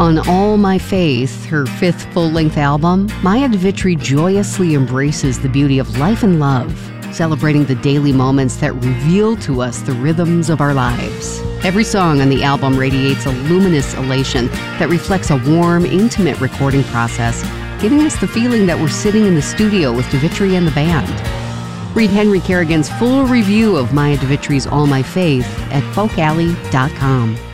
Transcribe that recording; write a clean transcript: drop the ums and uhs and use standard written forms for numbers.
On All My Faith, her fifth full-length album, Maya DeVitri joyously embraces the beauty of life and love, celebrating the daily moments that reveal to us the rhythms of our lives. Every song on the album radiates a luminous elation that reflects a warm, intimate recording process, giving us the feeling that we're sitting in the studio with DeVitri and the band. Read Henry Kerrigan's full review of Maya DeVitri's All My Faith at folkalley.com.